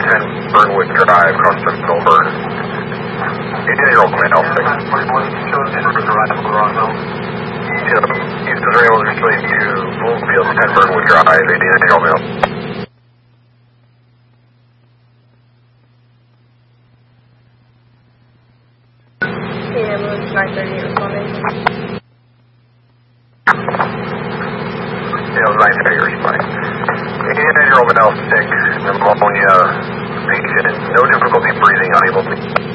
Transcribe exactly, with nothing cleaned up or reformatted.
ten Burnwood Drive, across from Milburn. eighty-nine-year-old male, six. Yep, Houston Rails responding to Bloomfield, ten Burnwood Drive, eighty-nine-year-old male. Yeah, Ambulance nine thirty responding. Yeah, nine thirty responding. eighty-nine-year-old male, sick, pneumonia, patient, no difficulty breathing, unable to...